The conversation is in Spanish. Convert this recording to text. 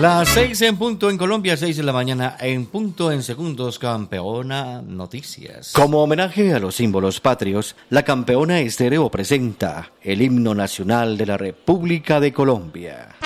Las 6 en punto en Colombia, 6 de la mañana en punto en segundos. Campeona Noticias. Como homenaje a los símbolos patrios, la Campeona Estéreo presenta el himno nacional de la República de Colombia.